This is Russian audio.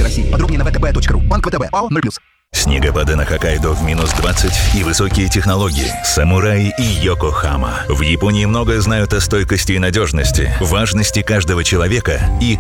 Федерации России. Подробнее на vtb.ru. Банк ВТБ. ОАО 0+. Снегопады на Хоккайдо в -20 и высокие технологии. Самурай и Йокохама. В Японии многое знают о стойкости и надежности, важности каждого человека и